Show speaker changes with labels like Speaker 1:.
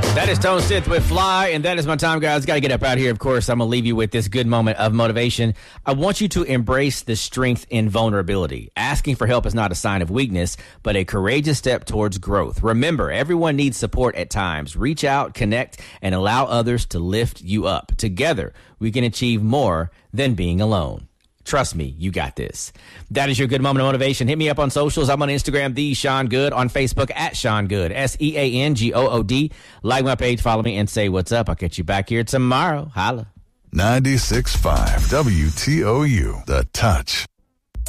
Speaker 1: That is Tone Stith with Fly, and that is my time, guys. Got to get up out here. Of course, I'm going to leave you with this good moment of motivation. I want you to embrace the strength in vulnerability. Asking for help is not a sign of weakness, but a courageous step towards growth. Remember, everyone needs support at times. Reach out, connect, and allow others to lift you up. Together, we can achieve more than being alone. Trust me, you got this. That is your good moment of motivation. Hit me up on socials. I'm on Instagram, the Sean Good, on Facebook at Sean Good, SeanGood. Like my page, follow me, and say what's up. I'll catch you back here tomorrow. Holla.
Speaker 2: 96.5 WTOU, The Touch.